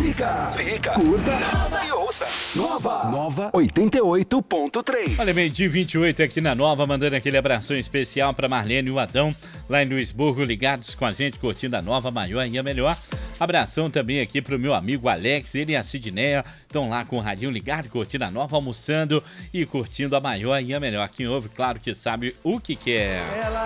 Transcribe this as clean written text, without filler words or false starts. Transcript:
Fica. Curta e ouça. Nova 88.3. Olha, meio-dia 28 aqui na Nova, mandando aquele abração especial para Marlene e o Adão, lá em Luisburgo, ligados com a gente, curtindo a Nova, maior e a melhor. Abração também aqui pro meu amigo Alex, ele e a Sidneia estão lá com o radinho ligado, curtindo a Nova, almoçando e curtindo a maior e a melhor. Quem ouve, claro que sabe o que quer.